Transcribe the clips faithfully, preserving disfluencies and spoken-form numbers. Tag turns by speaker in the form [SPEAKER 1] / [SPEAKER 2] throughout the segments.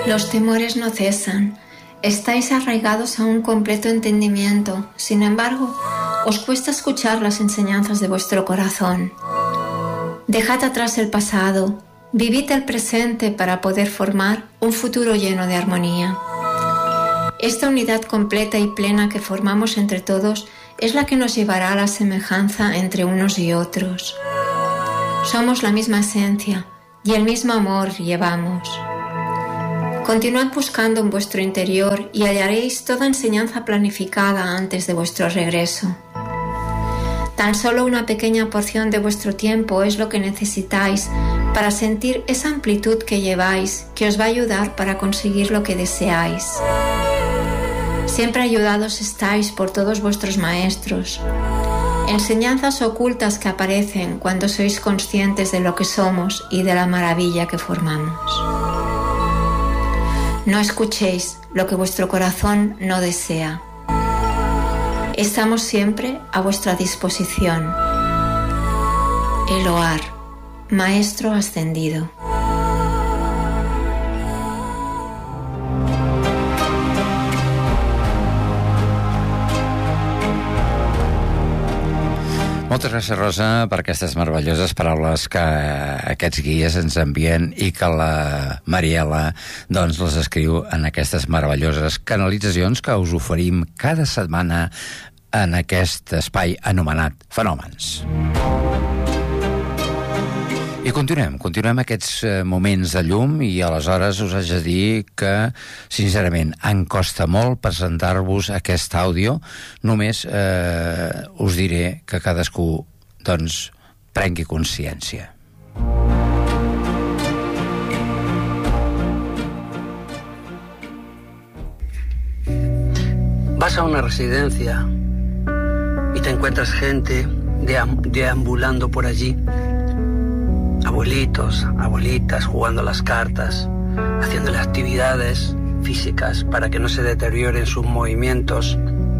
[SPEAKER 1] Los temores no cesan. Estáis arraigados a un completo entendimiento. Sin embargo, os cuesta escuchar las enseñanzas de vuestro corazón. Dejad atrás el pasado. Vivid el presente para poder formar un futuro lleno de armonía. Esta unidad completa y plena que formamos entre todos es la que nos llevará a la semejanza entre unos y otros. Somos la misma esencia y el mismo amor llevamos. Continuad buscando en vuestro interior y hallaréis toda enseñanza planificada antes de vuestro regreso. Tan solo una pequeña porción de vuestro tiempo es lo que necesitáis para sentir esa amplitud que lleváis, que os va a ayudar para conseguir lo que deseáis. Siempre ayudados estáis por todos vuestros maestros. Enseñanzas ocultas que aparecen cuando sois conscientes de lo que somos y de la maravilla que formamos. No escuchéis lo que vuestro corazón no desea. Estamos siempre a vuestra disposición. Eloar, Maestro Ascendido.
[SPEAKER 2] Moltes gràcies, Rosa, per aquestes meravelloses paraules que aquests guies ens envien i que la Mariela doncs, les escriu en aquestes meravelloses canalitzacions que us oferim cada setmana en aquest espai anomenat Fenòmens. I continuem, continuem aquests moments de llum i aleshores us haig de dir que, sincerament, em costa molt presentar-vos aquest àudio. Només eh, us diré que cadascú, doncs, prengui consciència.
[SPEAKER 3] Vas a una residencia y te encuentras gente deambulando por allí. Abuelitos, abuelitas jugando a las cartas, haciéndole actividades físicas para que no se deterioren sus movimientos.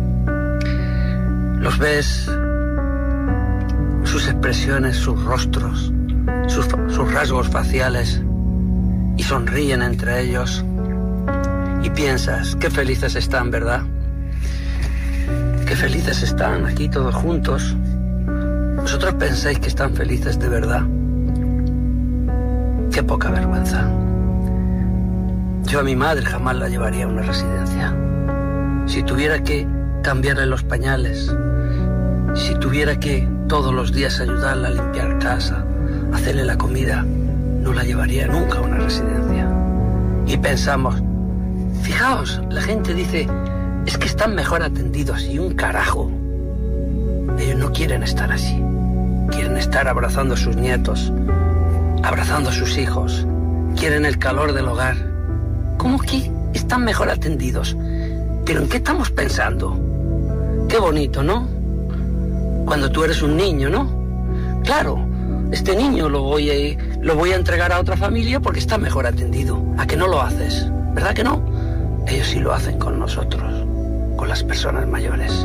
[SPEAKER 3] Los ves, sus expresiones, sus rostros, sus, sus rasgos faciales, y sonríen entre ellos. Y piensas, qué felices están, ¿verdad? Qué felices están aquí todos juntos. ¿Vosotros pensáis que están felices de verdad? Qué poca vergüenza. Yo a mi madre jamás la llevaría a una residencia. Si tuviera que cambiarle los pañales, si tuviera que todos los días ayudarla a limpiar casa, hacerle la comida, no la llevaría nunca a una residencia. Y pensamos, fijaos, la gente dice, es que están mejor atendidos, y un carajo. Ellos no quieren estar así. Quieren estar abrazando a sus nietos, abrazando a sus hijos, quieren el calor del hogar. ¿Cómo que están mejor atendidos? ¿Pero en qué estamos pensando? Qué bonito, ¿no? Cuando tú eres un niño, ¿no? Claro, este niño lo voy a, lo voy a entregar a otra familia porque está mejor atendido. ¿A que no lo haces? ¿Verdad que no? Ellos sí lo hacen con nosotros, con las personas mayores.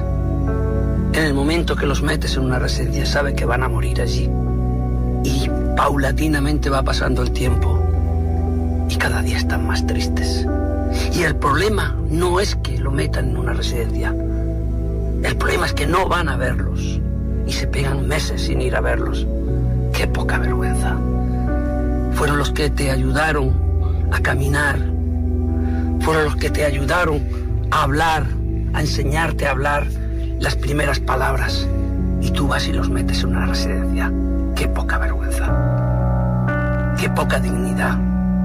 [SPEAKER 3] En el momento que los metes en una residencia, sabe que van a morir allí. Y paulatinamente va pasando el tiempo y cada día están más tristes. Y el problema no es que lo metan en una residencia. El problema es que no van a verlos y se pegan meses sin ir a verlos. ¡Qué poca vergüenza! Fueron los que te ayudaron a caminar. Fueron los que te ayudaron a hablar, a enseñarte a hablar las primeras palabras. Y tú vas y los metes en una residencia. ¡Qué poca vergüenza! ¡Qué poca dignidad!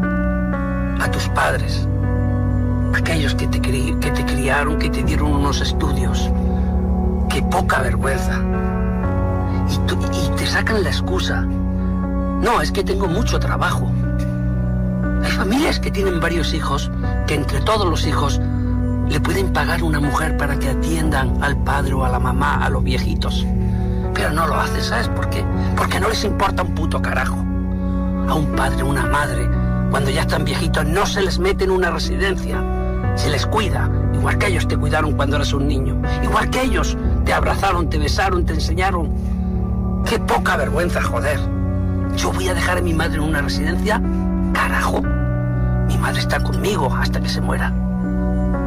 [SPEAKER 3] A tus padres, aquellos que te, cri que te criaron, que te dieron unos estudios. ¡Qué poca vergüenza! Y, tú, y te sacan la excusa. No, es que tengo mucho trabajo. Hay familias que tienen varios hijos, que entre todos los hijos le pueden pagar una mujer para que atiendan al padre o a la mamá, a los viejitos. Pero no lo hacen, ¿sabes por qué? Porque no les importa un puto carajo. A un padre, una madre, cuando ya están viejitos, no se les mete en una residencia. Se les cuida, igual que ellos te cuidaron cuando eras un niño. Igual que ellos te abrazaron, te besaron, te enseñaron. ¡Qué poca vergüenza, joder! ¿Yo voy a dejar a mi madre en una residencia? ¡Carajo! Mi madre está conmigo hasta que se muera.